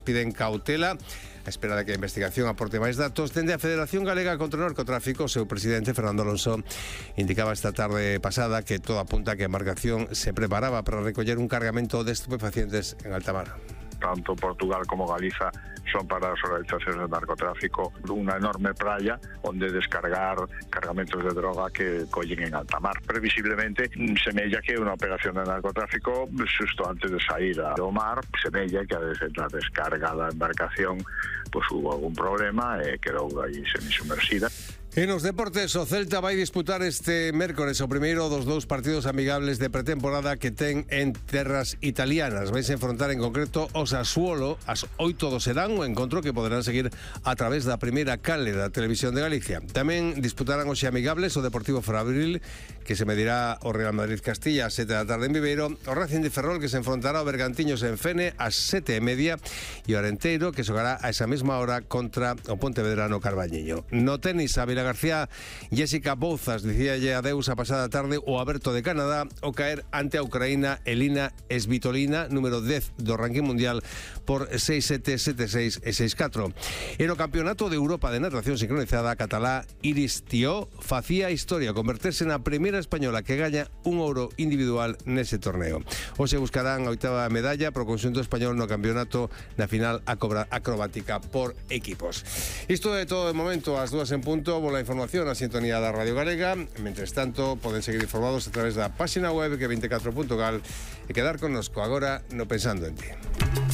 Piden cautela a espera de que a investigación aporte máis datos. Dende a Federación Galega contra o Narcotráfico, o seu presidente, Fernando Alonso, indicaba esta tarde pasada que todo apunta a que a embarcación se preparaba para recoller un cargamento de estupefacientes en alta mar. Tanto Portugal como Galiza son para as organizacións de narcotráfico unha enorme praia onde descargar cargamentos de droga que collen en alta mar. Previsiblemente, semella que unha operación de narcotráfico, xusto antes de sair ao mar, semella que a descarga da embarcación pues hubo algún problema e quedou aí semisumerxida. En os deportes, o Celta vai disputar este mércores o primeiro dos dous partidos amigables de pretemporada que ten en terras italianas. Vais a enfrontar en concreto o Sassuolo ás 8 do serán, o encontro que poderán seguir a través da primeira canle da Televisión de Galicia. Tamén disputarán hoxe amigables o Deportivo Fabril, que se medirá o Real Madrid Castilla ás 7 da tarde en Viveiro, o Racing de Ferrol, que se enfrontará ao Bergantiños en Fene ás 7:30, e o Arenteiro, que xogará a esa mesma hora contra o Pontevedrano Carballiño. No tenis, a García, Jessica Bouzas dicíalle adeus a pasada tarde o Aberto de Canadá o caer ante a Ucraína Elina Svitolina, número 10 do ranking mundial, por 6-7, 7-6 e 6-4. E no Campeonato de Europa de Natación Sincronizada, a catalá Iris Tió facía historia, converterse na primeira española que gaña un ouro individual nese torneo. Hoxe buscarán a 8ª medalla pro conxunto español no campeonato na final acrobática por equipos. Isto é todo de momento, ás 2 en punto. La información a sintonía da Radio Galega. Mentres tanto, poden seguir informados a través da página web que 24.gal e quedar connosco agora no Pensando en Ti.